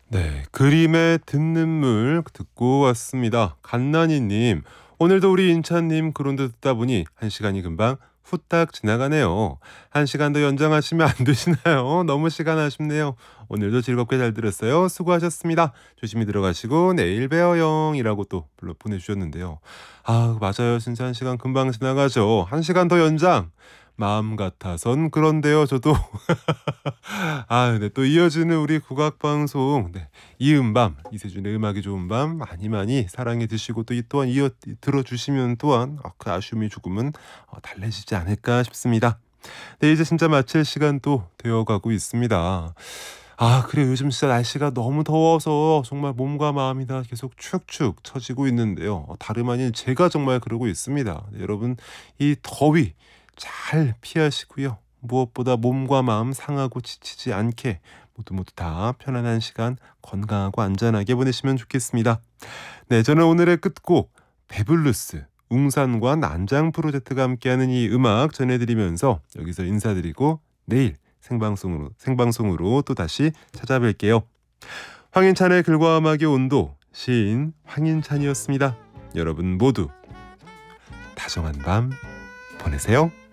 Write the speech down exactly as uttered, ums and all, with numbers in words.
네, 그림에 듣는 물 듣고 왔습니다. 갓난이님, 오늘도 우리 인찬님 그런데 듣다 보니 한 시간이 금방 후딱 지나가네요. 한 시간 더 연장하시면 안 되시나요? 너무 시간 아쉽네요. 오늘도 즐겁게 잘 들었어요. 수고하셨습니다. 조심히 들어가시고 내일 봬요영이라고 또 불러 보내주셨는데요. 아, 맞아요. 진짜 한 시간 금방 지나가죠. 한 시간 더 연장. 마음 같아선 그런데요, 저도. 아, 네. 또 이어지는 우리 국악 방송, 네. 이은 밤, 이세준의 음악이 좋은 밤 많이 많이 사랑해 주시고 또 이 또한 이어 들어 주시면 또한 아, 그 아쉬움이 조금은 어, 달래지지 않을까 싶습니다. 네, 이제 진짜 마칠 시간도 되어 가고 있습니다. 아, 그래요. 요즘 진짜 날씨가 너무 더워서 정말 몸과 마음이 다 계속 축축 처지고 있는데요. 어, 다름 아닌 제가 정말 그러고 있습니다. 네, 여러분 이 더위 잘 피하시고요. 무엇보다 몸과 마음 상하고 지치지 않게 모두 모두 다 편안한 시간 건강하고 안전하게 보내시면 좋겠습니다. 네, 저는 오늘의 끝곡 배블루스 웅산과 난장 프로젝트가 함께하는 이 음악 전해드리면서 여기서 인사드리고 내일 생방송으로 생방송으로 또 다시 찾아뵐게요. 황인찬의 글과 음악의 온도 시인 황인찬이었습니다. 여러분 모두 다정한 밤 보내세요.